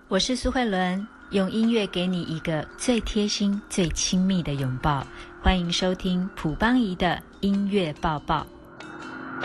我是苏慧伦，用音乐给你一个最贴心、最亲密的拥抱。欢迎收听朴邦仪的音乐抱抱。